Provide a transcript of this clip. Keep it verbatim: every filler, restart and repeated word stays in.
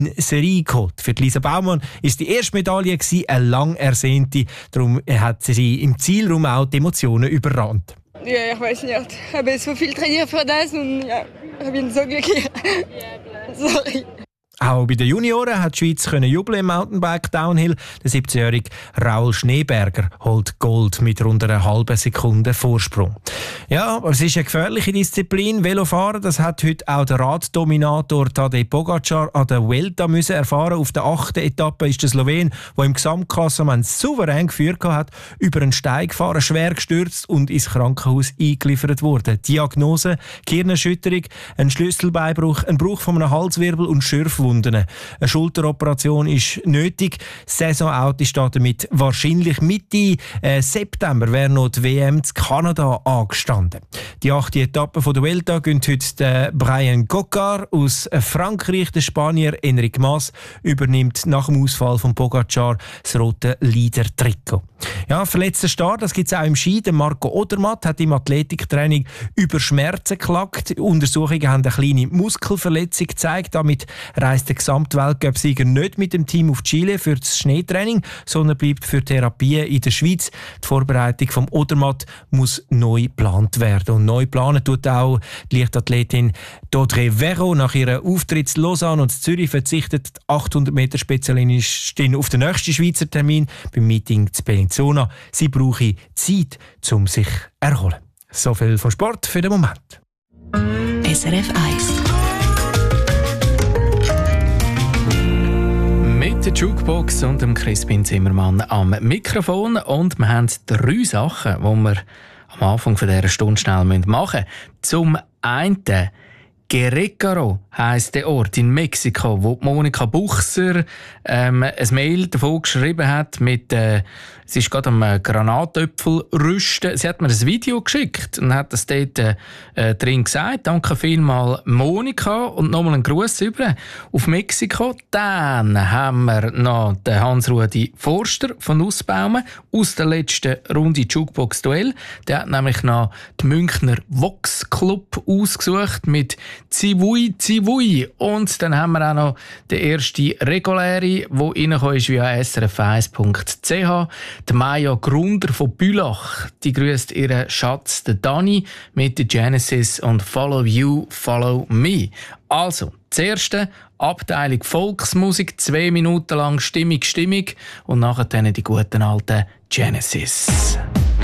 Serie geholt. Für Lisa Baumann ist die erste Medaille gewesen, eine lang ersehnte. Darum hat sie im Zielraum auch die Emotionen überrannt. Ja, ich weiß nicht. Ich habe so viel trainiert für das und ja, ich bin so glücklich. Sorry. Auch bei den Junioren hat die Schweiz können jubeln im Mountainbike Downhill. Der siebzehnjährige Raul Schneeberger holt Gold mit rund einer halben Sekunde Vorsprung. Ja, aber es ist eine gefährliche Disziplin. Velofahren, das hat heute auch der Raddominator Tadej Pogačar an der Vuelta müssen erfahren. Auf der achten Etappe ist der Slowen, der im Gesamtklassement souverän geführt hat, über einen Steig gefahren, schwer gestürzt und ins Krankenhaus eingeliefert worden. Diagnose: Gehirnerschütterung, ein Schlüsselbeinbruch, ein Bruch von einem Halswirbel und Schürfwunden. Eine Schulteroperation ist nötig. Das Saisonauto steht damit wahrscheinlich Mitte äh, September wäre noch die W M zu Kanada angestanden. Die achte Etappe von der Vuelta gönnt heute der Brian Coquard aus Frankreich. Der Spanier Enric Mas übernimmt nach dem Ausfall von Pogačar das rote Leader-Trikot. Ja, verletzter Start, das gibt es auch im Ski. Der Marco Odermatt hat im Athletiktraining über Schmerzen geklagt. Untersuchungen haben eine kleine Muskelverletzung gezeigt. Damit reist der Gesamtweltcup-Sieger nicht mit dem Team auf Chile für das Schneetraining, sondern bleibt für Therapien in der Schweiz. Die Vorbereitung vom Odermatt muss neu geplant werden. Und neu planen tut auch die Leichtathletin Dodré Verreau. Nach ihrem Auftritt in Lausanne und Zürich verzichtet die achthundert Meter Spezialistin auf den nächsten Schweizer Termin beim Meeting zu Bellinzona. Sie brauche Zeit, um sich zu erholen. So viel vom Sport für den Moment. S R F eins. Mit der Jukebox und dem Crispin Zimmermann am Mikrofon. Und wir haben drei Sachen, die wir am Anfang dieser Stunde schnell machen müssen. Zum einen Querétaro heisst der Ort in Mexiko, wo Monika Buchser ähm, ein Mail davon geschrieben hat mit äh, sie ist gerade am Granatöpfel rüsten. Sie hat mir ein Video geschickt und hat das dort äh, drin gesagt. Danke vielmals Monika und nochmal einen Gruß über auf Mexiko. Dann haben wir noch den Hans-Rudi Forster von Nussbaumen aus der letzten Runde Jukebox-Duell. Der hat nämlich noch den Münchner Vox Club ausgesucht mit Zivui Zivui. Und dann haben wir auch noch den ersten reguläre, der reingekommen ist via s r f eins punkt c h. Die Maja Grunder von Bülach, die grüßt ihren Schatz, den Dani, mit der Genesis und Follow You, Follow Me. Also, das erste, Abteilung Volksmusik, zwei Minuten lang Stimmig, Stimmig und nachher dann die guten alten Genesis.